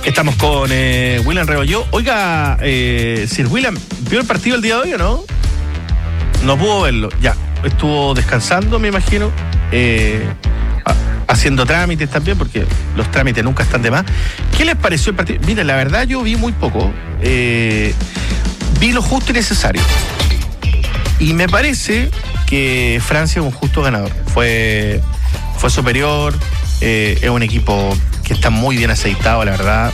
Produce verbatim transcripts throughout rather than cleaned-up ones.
Estamos con eh, William Rebolledo. Oiga, eh, Sir William, ¿vio el partido el día de hoy o no? No pudo verlo, ya. Estuvo descansando, me imagino, eh, a, haciendo trámites también, porque los trámites nunca están de más. ¿Qué les pareció el partido? Mira, la verdad yo vi muy poco. Eh, vi lo justo y necesario. Y me parece que Francia es un justo ganador. Fue, fue superior, eh, es un equipo que está muy bien aceitado, la verdad.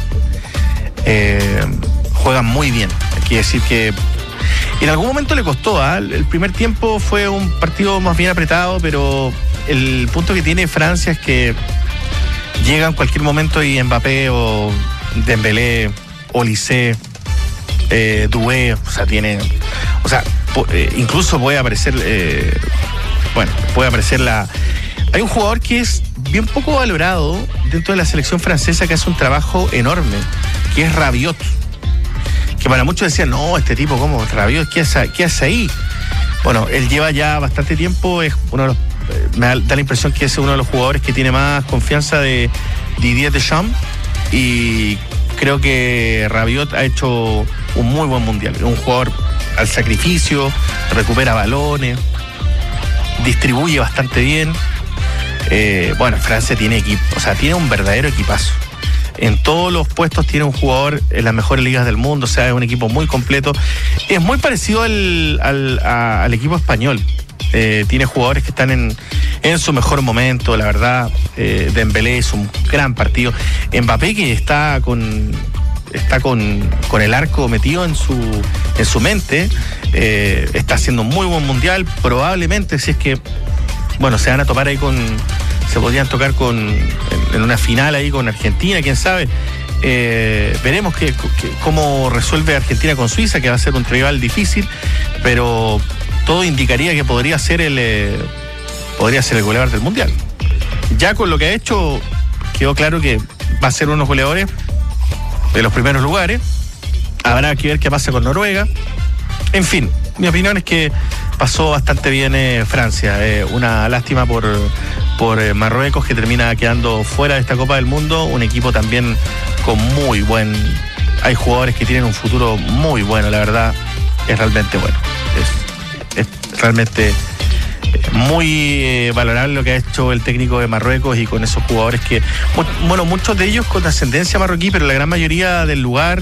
Eh, juegan muy bien. Hay que decir que en algún momento le costó, ¿eh? El primer tiempo fue un partido más bien apretado, pero el punto que tiene Francia es que llega en cualquier momento y Mbappé o Dembélé, Olise, eh, Doué, o sea, tiene, o sea, po, eh, incluso puede aparecer, eh, bueno, puede aparecer la... Hay un jugador que es bien poco valorado dentro de la selección francesa, que hace un trabajo enorme, que es Rabiot. Que para muchos decían, no, este tipo, ¿cómo? Rabiot, ¿qué hace, qué hace ahí? Bueno, él lleva ya bastante tiempo, es uno de los, me da, da la impresión que es uno de los jugadores que tiene más confianza de Didier Deschamps, y creo que Rabiot ha hecho un muy buen mundial. Es un jugador al sacrificio, recupera balones, distribuye bastante bien. Eh, bueno, Francia tiene equipo, o sea, tiene un verdadero equipazo. En todos los puestos tiene un jugador en las mejores ligas del mundo, o sea, es un equipo muy completo. Es muy parecido al, al, a, al equipo español. Eh, tiene jugadores que están en, en su mejor momento, la verdad. Eh, Dembélé es un gran partido. Mbappé, que está con está con, con el arco metido en su, en su mente, eh, está haciendo un muy buen mundial. Probablemente, si es que, bueno, se van a topar ahí con... se podrían tocar con en, en una final ahí con Argentina, quién sabe. Eh, veremos que, que, cómo resuelve Argentina con Suiza, que va a ser un rival difícil, pero todo indicaría que podría ser el eh, podría ser el goleador del mundial. Ya con lo que ha hecho, quedó claro que va a ser unos goleadores de los primeros lugares. Habrá que ver qué pasa con Noruega. En fin, mi opinión es que pasó bastante bien eh, Francia. Eh, una lástima por, por eh, Marruecos, que termina quedando fuera de esta Copa del Mundo. Un equipo también con muy buen... Hay jugadores que tienen un futuro muy bueno, la verdad. Es realmente bueno. Es, es realmente muy eh, valorable lo que ha hecho el técnico de Marruecos, y con esos jugadores que... Bueno, muchos de ellos con ascendencia marroquí, pero la gran mayoría del lugar...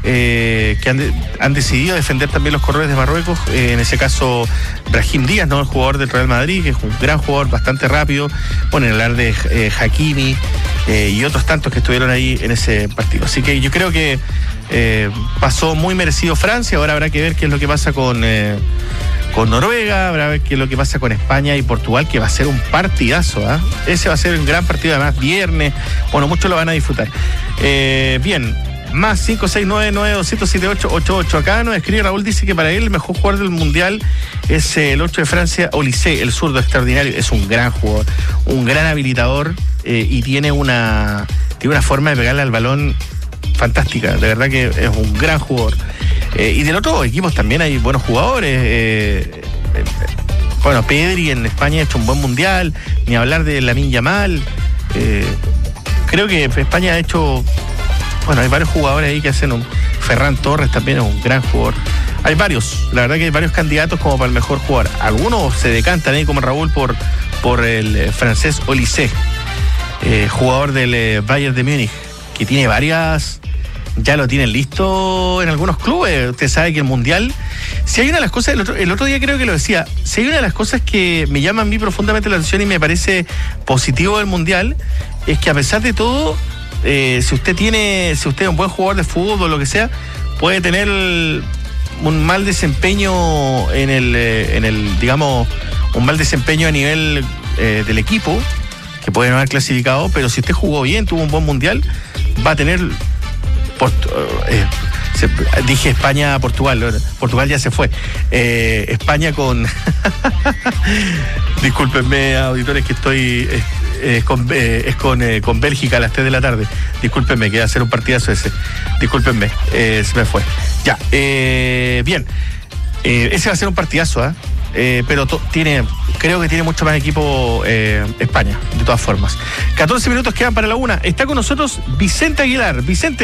Eh, que han, de, han decidido defender también los colores de Marruecos. Eh, en ese caso, Brahim Díaz, ¿no? El jugador del Real Madrid, que es un gran jugador, bastante rápido. Bueno, en hablar de eh, Hakimi eh, y otros tantos que estuvieron ahí en ese partido. Así que yo creo que eh, pasó muy merecido Francia. Ahora habrá que ver qué es lo que pasa con, eh, con Noruega, habrá que ver qué es lo que pasa con España y Portugal, que va a ser un partidazo, ¿eh? Ese va a ser un gran partido, además, viernes. Bueno, muchos lo van a disfrutar. Eh, bien. Más cinco seis nueve nueve dos siete ocho ocho ocho. Acá nos escribe Raúl, dice que para él el mejor jugador del mundial es el ocho de Francia, Olise, el zurdo extraordinario. Es un gran jugador, un gran habilitador, eh, y tiene una, tiene una forma de pegarle al balón fantástica. De verdad que es un gran jugador. Eh, y del otro equipos también hay buenos jugadores. Eh, eh, bueno, Pedri en España ha hecho un buen mundial, ni hablar de Lamine Yamal. Eh, creo que España ha hecho... Bueno, hay varios jugadores ahí que hacen un... Ferran Torres también es un gran jugador. Hay varios, la verdad que hay varios candidatos como para el mejor jugador. Algunos se decantan ahí, como Raúl, por, por el eh, francés Olise, eh, jugador del eh, Bayern de Múnich, que tiene varias... Ya lo tienen listo en algunos clubes. Usted sabe que el Mundial... Si hay una de las cosas... El otro, el otro día creo que lo decía. Si hay una de las cosas que me llama a mí profundamente la atención y me parece positivo del Mundial, es que a pesar de todo... Eh, si usted tiene, si usted es un buen jugador de fútbol o lo que sea, puede tener un mal desempeño en el, en el, digamos, un mal desempeño a nivel eh, del equipo, que puede no haber clasificado, pero si usted jugó bien, tuvo un buen mundial, va a tener, eh, se, dije España, Portugal, Portugal ya se fue, eh, España con, discúlpenme, auditores, que estoy... Eh, Es con, eh, es con, eh, con Bélgica a las tres de la tarde. Discúlpenme, que va a ser un partidazo ese. Discúlpenme, eh, se me fue. Ya, eh, bien. Eh, ese va a ser un partidazo, ¿eh? Eh, pero to, tiene, creo que tiene mucho más equipo eh, España, de todas formas. catorce minutos quedan para la una. Está con nosotros Vicente Aguilar. Vicente.